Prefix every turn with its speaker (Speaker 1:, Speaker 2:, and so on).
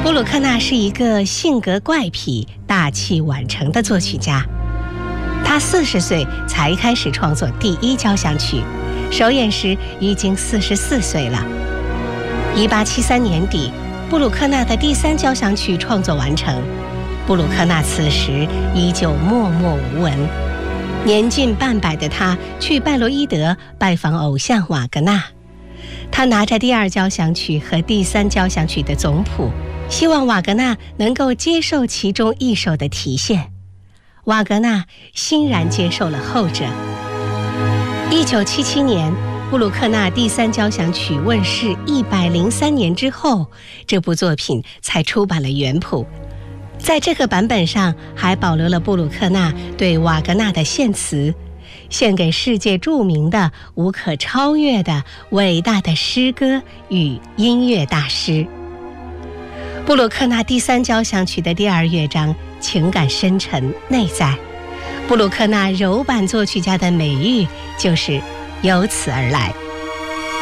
Speaker 1: 布鲁克纳是一个性格怪癖、大器晚成的作曲家。他40岁才开始创作第一交响曲，首演时已经44岁了。1873年底，布鲁克纳的第3交响曲创作完成。布鲁克纳此时依旧默默无闻。年近半百的他去拜罗伊德拜访偶像瓦格纳，他拿着第2交响曲和第3交响曲的总谱，希望瓦格纳能够接受其中一首的题献。瓦格纳欣然接受了后者。1977年，布鲁克纳第3交响曲问世103年之后，这部作品才出版了原谱。在这个版本上还保留了布鲁克纳对瓦格纳的献词，献给世界著名的、无可超越的伟大的诗歌与音乐大师。布鲁克纳第3交响曲的第2乐章情感深沉内在，布鲁克纳柔板作曲家的美誉就是由此而来。